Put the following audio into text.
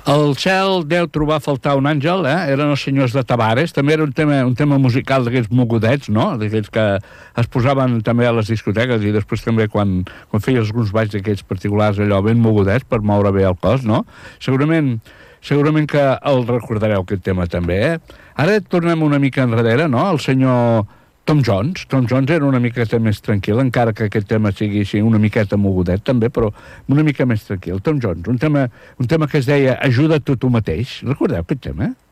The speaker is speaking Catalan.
El cel deu trobar a faltar un àngel, eren els senyors de Tavares, també era un tema musical d'aquells mogudets, no? D'aquells que es posaven també a les discoteques i després també quan feies alguns balls d'aquells particulars allò ben mogudets per moure bé el cos, no? Segurament que el recordareu aquest tema també, Ara tornem una mica enrere, no? El senyor Tom Jones era una miqueta més tranquil, encara que aquest tema sigui així una miqueta mogudet també, però una mica més tranquil. Tom Jones, un tema que es deia Ajuda't tu mateix. Recordeu aquest tema?